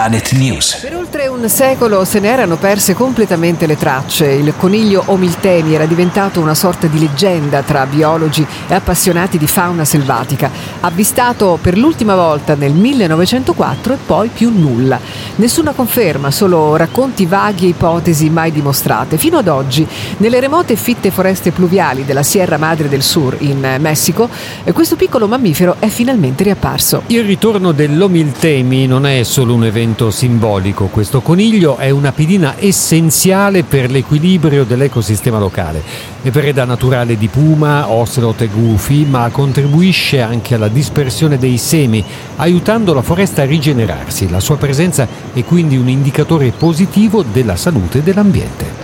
Planet News. Per oltre un secolo se ne erano perse completamente le tracce. Il coniglio Omiltemi era diventato una sorta di leggenda tra biologi e appassionati di fauna selvatica. Avvistato per l'ultima volta nel 1904 e poi più nulla. Nessuna conferma, solo racconti vaghi e ipotesi mai dimostrate. Fino ad oggi, nelle remote e fitte foreste pluviali della Sierra Madre del Sur in Messico, questo piccolo mammifero è finalmente riapparso. Il ritorno dell'Omiltemi non è solo un evento simbolico. Questo coniglio è una pedina essenziale per l'equilibrio dell'ecosistema locale. È preda naturale di puma, ocelot e gufi, ma contribuisce anche alla dispersione dei semi, aiutando la foresta a rigenerarsi. La sua presenza è quindi un indicatore positivo della salute dell'ambiente.